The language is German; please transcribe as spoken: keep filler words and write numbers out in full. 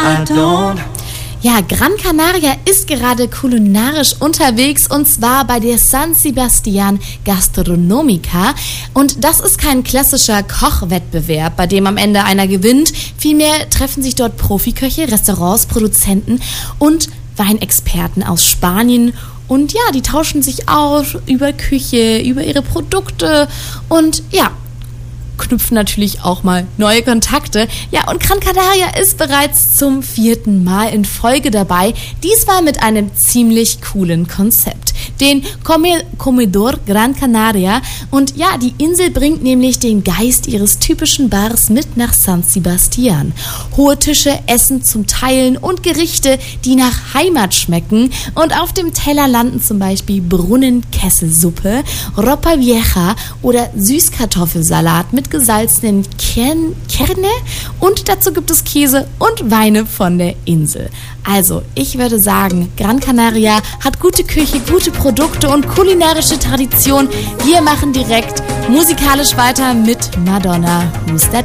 I don't. Ja, Gran Canaria ist gerade kulinarisch unterwegs und zwar bei der San Sebastián Gastronómica. Und das ist kein klassischer Kochwettbewerb, bei dem am Ende einer gewinnt. Vielmehr treffen sich dort Profiköche, Restaurants, Produzenten und Weinexperten aus Spanien. Und ja, die tauschen sich aus über Küche, über ihre Produkte und ja, knüpfen natürlich auch mal neue Kontakte. Ja, und Gran Canaria ist bereits zum vierten Mal in Folge dabei, diesmal mit einem ziemlich coolen Konzept, den Comedor Gran Canaria. Und ja, die Insel bringt nämlich den Geist ihres typischen Bars mit nach San Sebastián. Hohe Tische, Essen zum Teilen und Gerichte, die nach Heimat schmecken. Und auf dem Teller landen zum Beispiel Brunnenkesselsuppe, Ropa Vieja oder Süßkartoffelsalat mit gesalzenen Kern- Kerne und dazu gibt es Käse und Weine von der Insel. Also, ich würde sagen, Gran Canaria hat gute Küche, gute Produkte und kulinarische Tradition. Wir machen direkt musikalisch weiter mit Madonna, Who's That